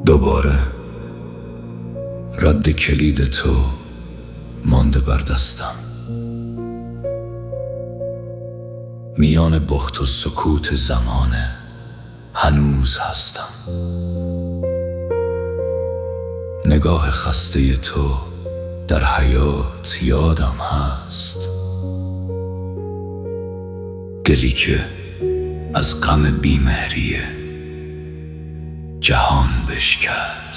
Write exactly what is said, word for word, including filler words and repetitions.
دوباره رد کلید تو مانده بر دستم. میان بخت و سکوت زمانه هنوز هستم. نگاه خسته تو در حیات یادم هست، دلی که از غم بیمهری جهان بشکست.